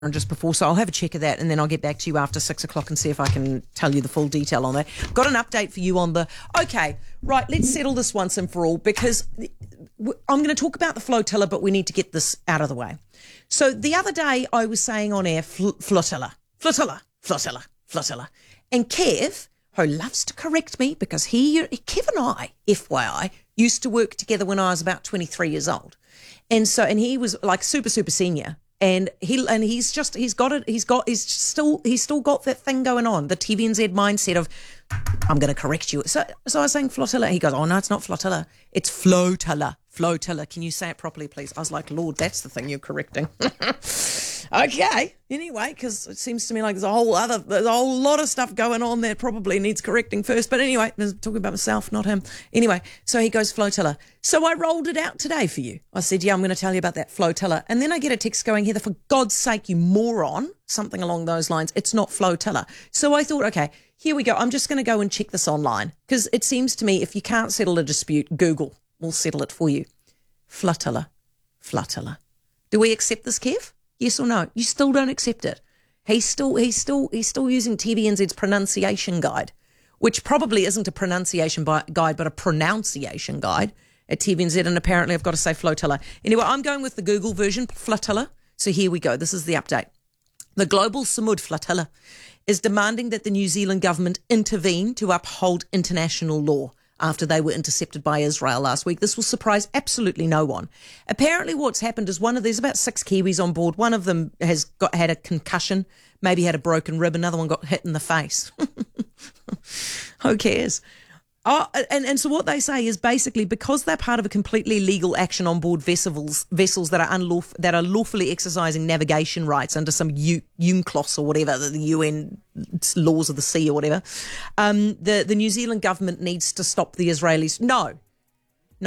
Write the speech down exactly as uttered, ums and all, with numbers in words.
just before, so I'll have a check of that and then I'll get back to you after six o'clock and see if I can tell you the full detail on that. Got an update for you on the, okay, right, let's settle this once and for all, because I'm going to talk about the flotilla, but we need to get this out of the way. So the other day I was saying on air, fl- flotilla, flotilla, flotilla, flotilla, and Kev, who loves to correct me because he, Kev and I, F Y I, used to work together when I was about twenty-three years old. And so, and he was like super, super senior. And he and he's just he's got it he's got he's still he's still got that thing going on, the T V N Z mindset of I'm going to correct you. So so I was saying flotilla. He goes, oh no, it's not flotilla, it's flotilla. Flotilla. Can you say it properly, please? I was like, Lord, that's the thing you're correcting. Okay. Anyway, because it seems to me like there's a whole other there's a whole lot of stuff going on that probably needs correcting first. But anyway, I'm talking about myself, not him. Anyway, so he goes flotilla. So I rolled it out today for you. I said, yeah, I'm going to tell you about that flotilla. And then I get a text going, Heather, for God's sake, you moron, something along those lines. It's not flotilla. So I thought, okay, here we go. I'm just going to go and check this online, because it seems to me if you can't settle a dispute, Google will settle it for you. Flotilla, flotilla. Do we accept this, Kev? Yes or no? You still don't accept it. He's still he's still he's still using T V N Z's pronunciation guide, which probably isn't a pronunciation bi- guide, but a pronunciation guide at T V N Z. And apparently, I've got to say flotilla. Anyway, I'm going with the Google version, flotilla. So here we go. This is the update. The Global Samud Flotilla is demanding that the New Zealand government intervene to uphold international law after they were intercepted by Israel last week. This will surprise absolutely no one. Apparently what's happened is one of there's about six Kiwis on board. One of them has got had a concussion, maybe had a broken rib. Another one got hit in the face. Who cares? Oh, and, and so what they say is basically because they're part of a completely legal action on board vessels vessels that are unlawful, that are lawfully exercising navigation rights under some U, UNCLOS or whatever, the U N laws of the sea or whatever, um, the, the New Zealand government needs to stop the Israelis. No,